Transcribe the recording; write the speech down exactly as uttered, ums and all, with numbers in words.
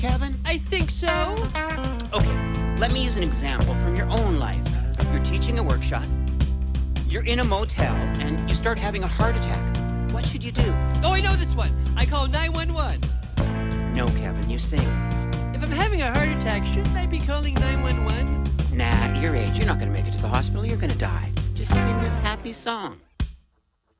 Kevin? I think so. Okay, let me use an example from your own life. You're teaching a workshop, you're in a motel, and you start having a heart attack. What should you do? Oh, I know this one. I call nine one one. No, Kevin, you sing. If I'm having a heart attack, shouldn't I be calling nine one one? Nah, at your age, you're not going to make it to the hospital. You're going to die. Just sing this happy song.